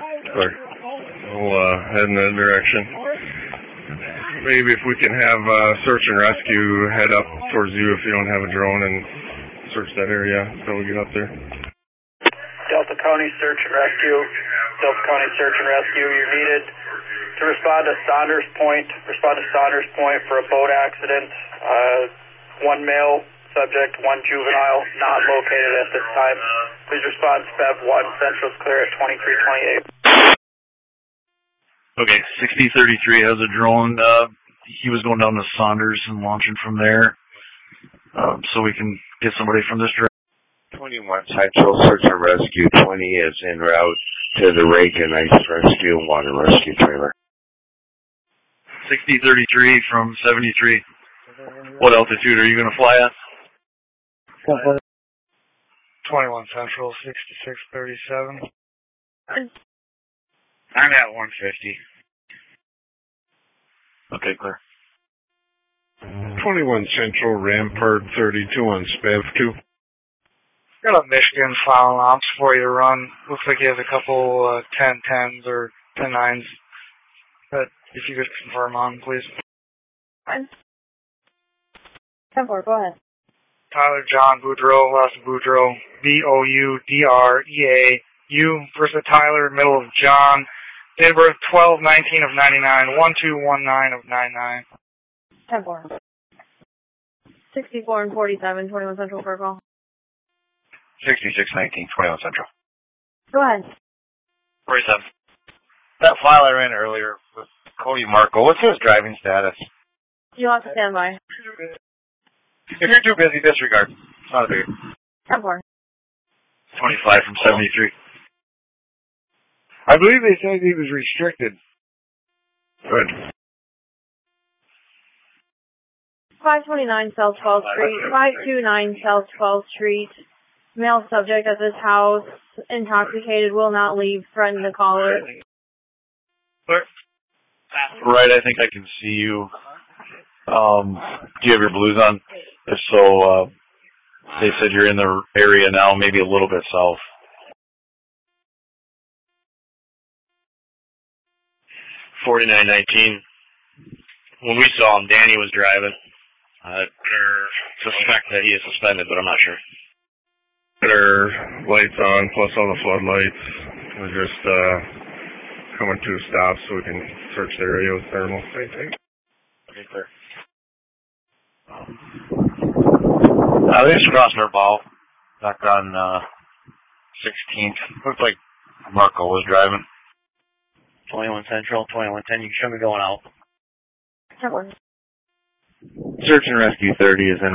Clear. We'll head in that direction. Maybe if we can have search and rescue head up towards you if you don't have a drone and search that area until we get up there. Delta County Search and Rescue. Delta County Search and Rescue. You're needed to respond to Saunders Point. Respond to Saunders Point for a boat accident. One male subject, one juvenile, not located at this time. Please respond to Bev 1. Central's clear at 2328. Okay, 6033 has a drone. He was going down to Saunders and launching from there. So we can get somebody from this direction. 21 Central Search and Rescue 20 is en route to the Reagan Ice Rescue and Water Rescue Trailer. 6033 from 73. What altitude are you going to fly at? 21 Central 6637. I'm at 150. Okay, clear. 21 Central, Rampart 32 on SPAV 2. Got a Michigan file ops for you to run. Looks like he has a couple 10-10s or 10-9s. But if you could confirm on, please. 10-4, go ahead. Tyler John Boudreau, last Boudreau, Boudreau, first of Tyler, middle of John, date of birth 12/19 of 99, 12/19 of 99. 10-4. 64 and 47, 21 Central for a call. 6619, 21 Central. Go ahead. 47. That file I ran earlier with Cody Marco, what's his driving status? You'll have to stand by. If you're too busy, disregard. It's not a big. 10-4. 25 from 73. I believe they said he was restricted. Good. 529 South 12th Street, 529 South 12th Street. Male subject at this house, intoxicated, will not leave, threatened the caller. Right, I think I can see you. Do you have your blues on? If so, they said you're in the area now, maybe a little bit south. $49.19. When we saw him, Danny was driving. I suspect that he is suspended, but I'm not sure. Got our lights on, plus all the floodlights. We're just coming to a stop so we can search the area with thermal. Okay, clear. This is Crossner Ball, back on 16th. Looks like Marco was driving. 21 Central, 2110. You can show me going out. That works. Search and Rescue 30 is en